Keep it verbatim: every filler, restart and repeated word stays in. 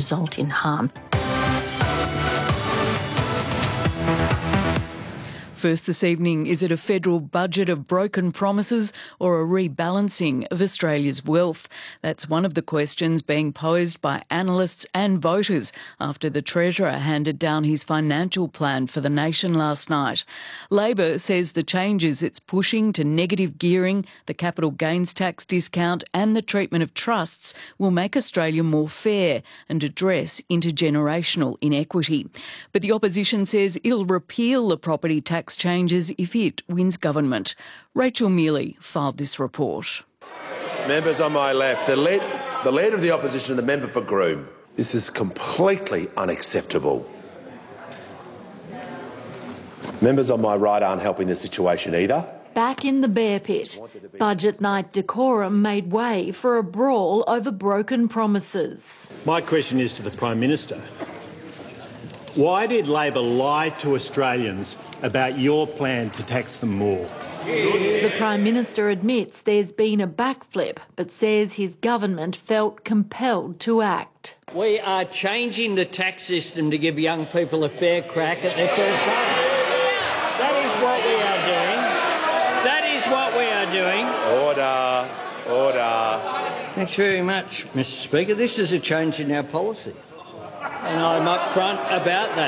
result in harm. First this evening, is it a federal budget of broken promises or a rebalancing of Australia's wealth? That's one of the questions being posed by analysts and voters after the Treasurer handed down his financial plan for the nation last night. Labor says the changes it's pushing to negative gearing, the capital gains tax discount and the treatment of trusts will make Australia more fair and address intergenerational inequity. But the opposition says it'll repeal the property tax changes if it wins government. Rachel Mealy filed this report. Members on my left, the, lead, the Leader of the Opposition and the Member for Groom. This is completely unacceptable. Members on my right aren't helping the situation either. Back in the bear pit, budget night decorum made way for a brawl over broken promises. My question is to the Prime Minister. Why did Labor lie to Australians about your plan to tax them more? The Prime Minister admits there's been a backflip, but says his government felt compelled to act. We are changing the tax system to give young people a fair crack at their first home. That is what we are doing. That is what we are doing. Order. Order. Thanks very much, Mister Speaker. This is a change in our policy, and I'm upfront about that.